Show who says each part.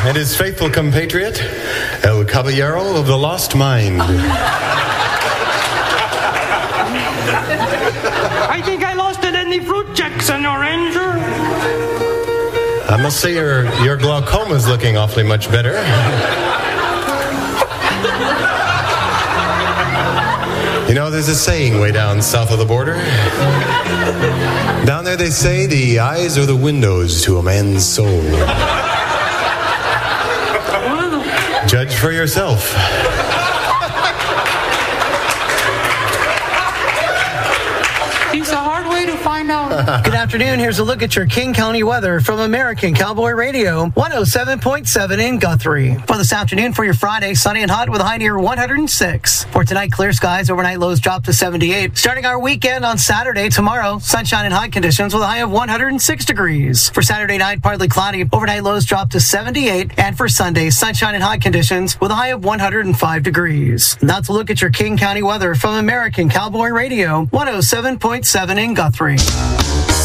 Speaker 1: and his faithful compatriot, El Caballero of the Lost Mind.
Speaker 2: I think I lost it in the fruit check, Senor Ranger.
Speaker 1: I must say your glaucoma is looking awfully much better. You know, there's a saying way down south of the border. Down there they say the eyes are the windows to a man's soul. Judge for yourself.
Speaker 2: It's a hard way to find out.
Speaker 3: Good afternoon. Here's a look at your King County weather from American Cowboy Radio, 107.7 in Guthrie. For this afternoon, for your Friday, sunny and hot with a high near 106. For tonight, clear skies, overnight lows drop to 78. Starting our weekend on Saturday, tomorrow, sunshine and hot conditions with a high of 106 degrees. For Saturday night, partly cloudy, overnight lows drop to 78. And for Sunday, sunshine and hot conditions with a high of 105 degrees. And that's a look at your King County weather from American Cowboy Radio, 107.7 in Guthrie.